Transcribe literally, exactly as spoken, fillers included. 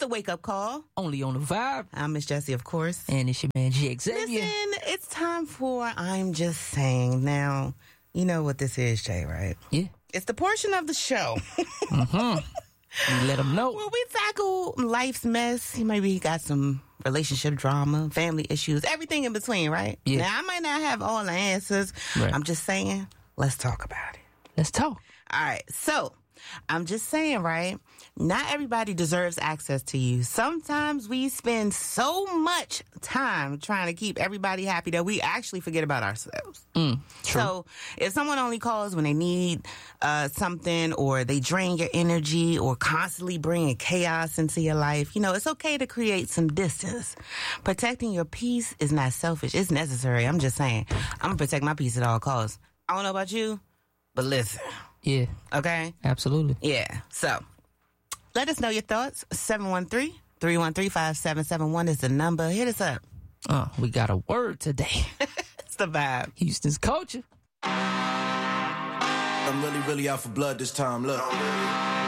the Wake Up Call. Only on the Vibe. I'm Miss Jessie, of course. And it's your man, G Xavier. Listen, it's time for I'm Just Saying. Now, you know what this is, Jay, right? Yeah. It's the portion of the show. mm-hmm. You let them know. Well, we tackle life's mess. Maybe he got some relationship drama, family issues, everything in between, right? Yeah. Now, I might not have all the answers. Right. I'm just saying, let's talk about it. Let's talk. All right. So, I'm just saying, right? Not everybody deserves access to you. Sometimes we spend so much time trying to keep everybody happy that we actually forget about ourselves. Mm, true. So if someone only calls when they need uh, something, or they drain your energy, or constantly bringing chaos into your life, you know, it's okay to create some distance. Protecting your peace is not selfish. It's necessary. I'm just saying. I'm going to protect my peace at all costs. I don't know about you, but listen. Yeah. Okay? Absolutely. Yeah. So, let us know your thoughts. seven one three, three one three, five seven seven one is the number. Hit us up. Uh, we got a word today. It's the vibe. Houston's culture. I'm really, really out for blood this time. Look.